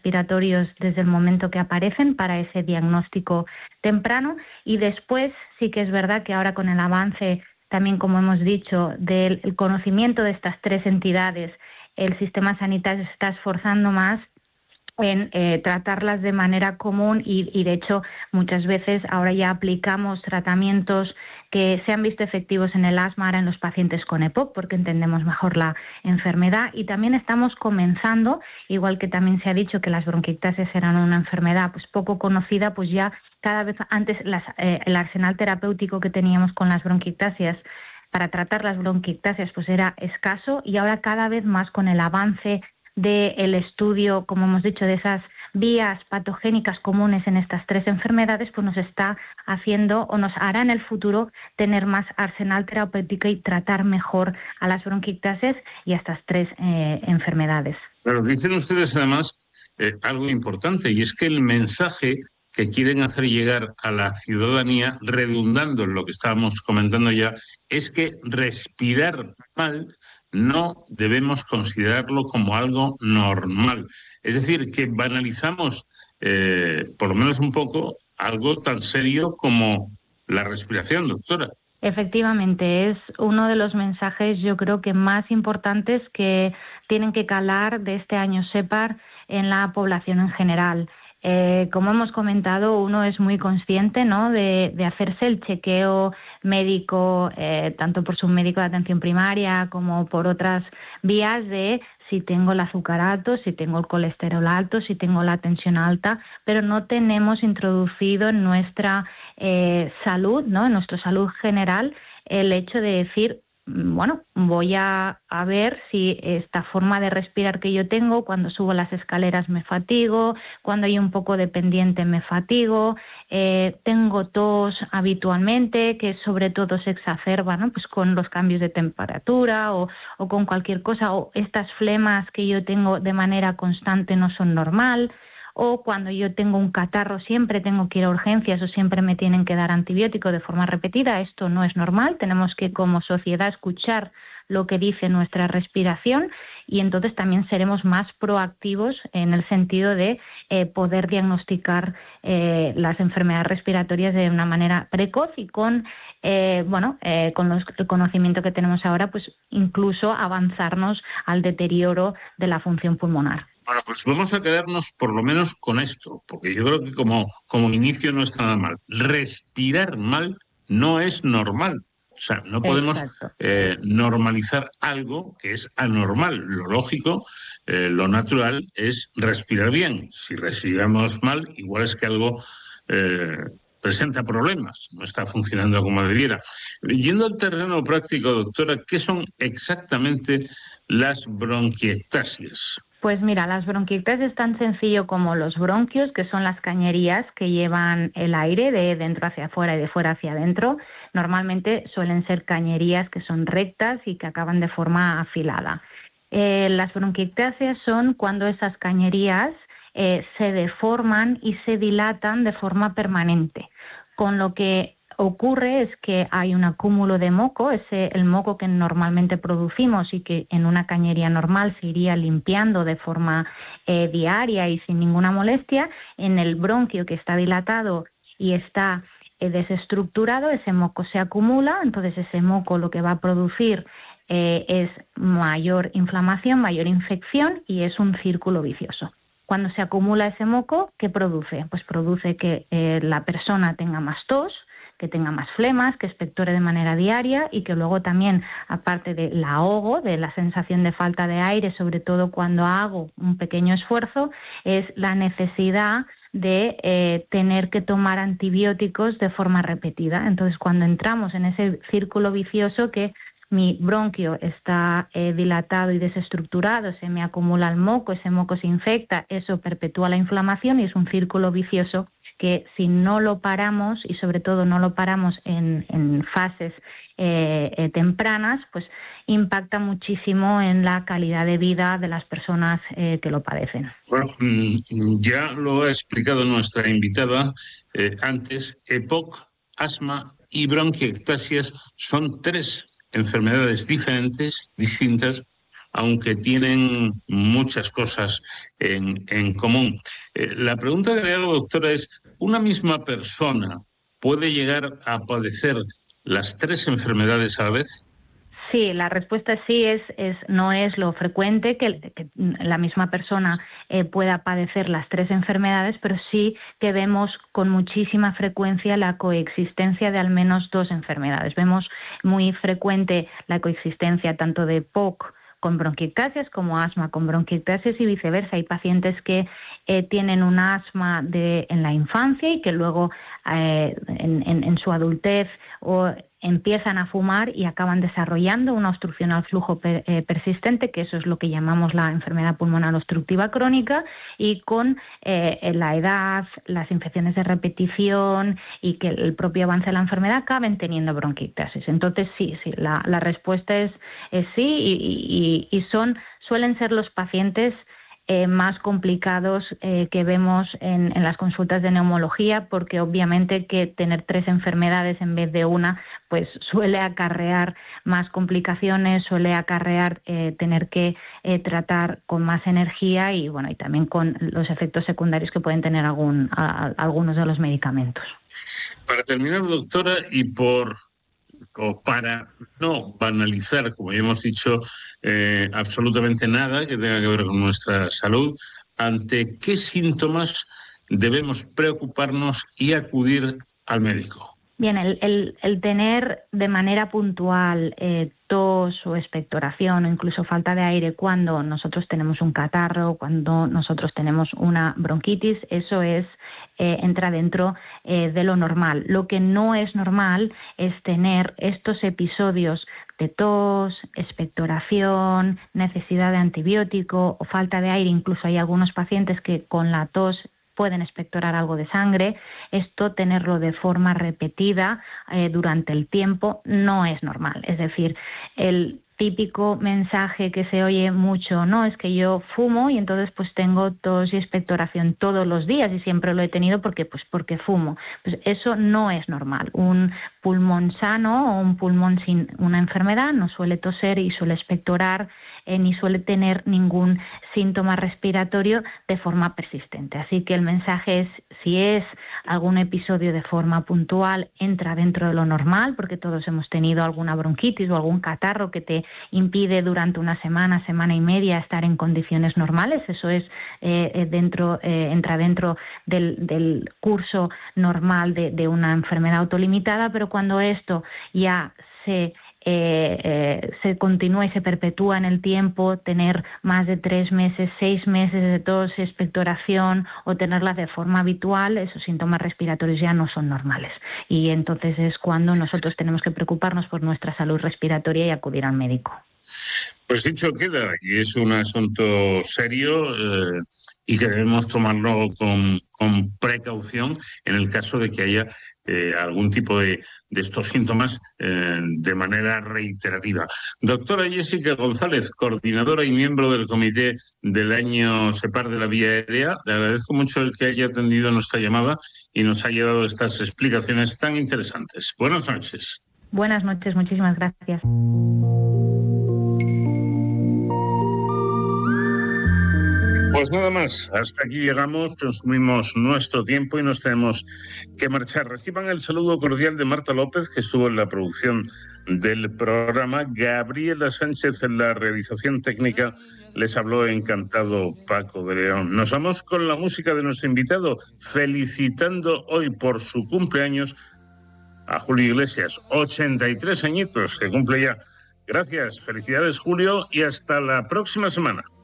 respiratorios desde el momento que aparecen para ese diagnóstico temprano. Y después sí que es verdad que ahora con el avance también, como hemos dicho, del conocimiento de estas tres entidades, el sistema sanitario se está esforzando más en tratarlas de manera común y de hecho muchas veces ahora ya aplicamos tratamientos que se han visto efectivos en el asma ahora en los pacientes con EPOC porque entendemos mejor la enfermedad y también estamos comenzando, igual que también se ha dicho que las bronquiectasias eran una enfermedad pues poco conocida, pues ya cada vez antes el arsenal terapéutico que teníamos con las bronquiectasias para tratar las bronquiectasias pues era escaso y ahora cada vez más con el avance del estudio, como hemos dicho, de esas vías patogénicas comunes en estas tres enfermedades, pues nos está haciendo o nos hará en el futuro tener más arsenal terapéutico y tratar mejor a las bronquiectasias y a estas tres enfermedades. Pero dicen ustedes además algo importante y es que el mensaje que quieren hacer llegar a la ciudadanía, redundando en lo que estábamos comentando ya, es que respirar mal no debemos considerarlo como algo normal. Es decir, que banalizamos, por lo menos un poco, algo tan serio como la respiración, doctora. Efectivamente, es uno de los mensajes yo creo que más importantes que tienen que calar de este año SEPAR en la población en general. Como hemos comentado, uno es muy consciente, ¿no?, de hacerse el chequeo médico, tanto por su médico de atención primaria como por otras vías de si tengo el azúcar alto, si tengo el colesterol alto, si tengo la tensión alta, pero no tenemos introducido en nuestra salud, ¿no?, en nuestra salud general, el hecho de decir, bueno, voy a ver si esta forma de respirar que yo tengo, cuando subo las escaleras me fatigo, cuando hay un poco de pendiente me fatigo, tengo tos habitualmente, que sobre todo se exacerba, ¿no?, pues con los cambios de temperatura o con cualquier cosa, o estas flemas que yo tengo de manera constante no son normal, o cuando yo tengo un catarro siempre tengo que ir a urgencias o siempre me tienen que dar antibiótico de forma repetida. Esto no es normal, tenemos que como sociedad escuchar lo que dice nuestra respiración y entonces también seremos más proactivos en el sentido de poder diagnosticar las enfermedades respiratorias de una manera precoz y con el conocimiento que tenemos ahora, pues incluso avanzarnos al deterioro de la función pulmonar. Bueno, pues vamos a quedarnos por lo menos con esto, porque yo creo que como inicio no está nada mal. Respirar mal no es normal. O sea, no podemos normalizar algo que es anormal. Lo lógico, lo natural es respirar bien. Si respiramos mal, igual es que algo presenta problemas, no está funcionando como debiera. Yendo al terreno práctico, doctora, ¿qué son exactamente las bronquiectasias? Pues mira, las bronquiectasias es tan sencillo como los bronquios, que son las cañerías que llevan el aire de dentro hacia afuera y de fuera hacia adentro. Normalmente suelen ser cañerías que son rectas y que acaban de forma afilada. Las bronquiectasias son cuando esas cañerías se deforman y se dilatan de forma permanente, con lo que ocurre es que hay un acúmulo de moco, el moco que normalmente producimos y que en una cañería normal se iría limpiando de forma diaria y sin ninguna molestia. En el bronquio que está dilatado y está desestructurado, ese moco se acumula, entonces ese moco lo que va a producir es mayor inflamación, mayor infección y es un círculo vicioso. Cuando se acumula ese moco, ¿qué produce? Pues produce que la persona tenga más tos, que tenga más flemas, que expectore de manera diaria y que luego también, aparte del ahogo, de la sensación de falta de aire, sobre todo cuando hago un pequeño esfuerzo, es la necesidad de tener que tomar antibióticos de forma repetida. Entonces, cuando entramos en ese círculo vicioso que mi bronquio está dilatado y desestructurado, se me acumula el moco, ese moco se infecta, eso perpetúa la inflamación y es un círculo vicioso que si no lo paramos y sobre todo no lo paramos en fases tempranas, pues impacta muchísimo en la calidad de vida de las personas que lo padecen. Bueno, ya lo ha explicado nuestra invitada antes, EPOC, asma y bronquiectasias son tres enfermedades diferentes, distintas, aunque tienen muchas cosas en común. La pregunta que le hago, doctora, es: ¿una misma persona puede llegar a padecer las 3 enfermedades a la vez? Sí, la respuesta es sí, no es lo frecuente que la misma persona pueda padecer las 3 enfermedades, pero sí que vemos con muchísima frecuencia la coexistencia de al menos 2 enfermedades. Vemos muy frecuente la coexistencia tanto de POC con bronquiectasias como asma con bronquiectasias y viceversa. Hay pacientes que tienen un asma en la infancia y que luego en su adultez empiezan a fumar y acaban desarrollando una obstrucción al flujo persistente, que eso es lo que llamamos la enfermedad pulmonar obstructiva crónica, y con la edad, las infecciones de repetición y que el propio avance de la enfermedad acaben teniendo bronquiectasis. Entonces sí, la respuesta es sí, y suelen ser los pacientes más complicados que vemos en las consultas de neumología, porque obviamente que tener 3 enfermedades en vez de una pues suele acarrear más complicaciones, suele acarrear tener que tratar con más energía y bueno, y también con los efectos secundarios que pueden tener algunos de los medicamentos. Para terminar, doctora, para no banalizar, como ya hemos dicho, absolutamente nada que tenga que ver con nuestra salud, ¿ante qué síntomas debemos preocuparnos y acudir al médico? Bien, el tener de manera puntual tos o expectoración o incluso falta de aire cuando nosotros tenemos un catarro, cuando nosotros tenemos una bronquitis, eso entra dentro de lo normal. Lo que no es normal es tener estos episodios de tos, expectoración, necesidad de antibiótico o falta de aire. Incluso hay algunos pacientes que con la tos pueden expectorar algo de sangre. Esto, tenerlo de forma repetida durante el tiempo, no es normal. Es decir, el típico mensaje que se oye mucho, no, es que yo fumo y entonces pues tengo tos y expectoración todos los días y siempre lo he tenido porque fumo. Pues eso no es normal. Un pulmón sano o un pulmón sin una enfermedad no suele toser y suele expectorar ni suele tener ningún síntoma respiratorio de forma persistente. Así que el mensaje es, si es algún episodio de forma puntual, entra dentro de lo normal, porque todos hemos tenido alguna bronquitis o algún catarro que te impide durante una semana, semana y media estar en condiciones normales. Eso es entra dentro del curso normal de una enfermedad autolimitada, pero cuando esto ya se continúa y se perpetúa en el tiempo, tener más de 3 meses, 6 meses de tos y expectoración o tenerla de forma habitual, esos síntomas respiratorios ya no son normales. Y entonces es cuando nosotros tenemos que preocuparnos por nuestra salud respiratoria y acudir al médico. Pues dicho queda, y es un asunto serio y que debemos tomarlo con precaución en el caso de que haya algún tipo de estos síntomas de manera reiterativa. Doctora Jessica González, coordinadora y miembro del comité del año SEPAR de la Vía Aérea, le agradezco mucho el que haya atendido nuestra llamada y nos haya dado estas explicaciones tan interesantes. Buenas noches. Buenas noches, muchísimas gracias. Pues nada más, hasta aquí llegamos, consumimos nuestro tiempo y nos tenemos que marchar. Reciban el saludo cordial de Marta López, que estuvo en la producción del programa, Gabriela Sánchez en la realización técnica, les habló encantado Paco de León. Nos vamos con la música de nuestro invitado, felicitando hoy por su cumpleaños a Julio Iglesias, 83 añitos que cumple ya. Gracias, felicidades Julio y hasta la próxima semana.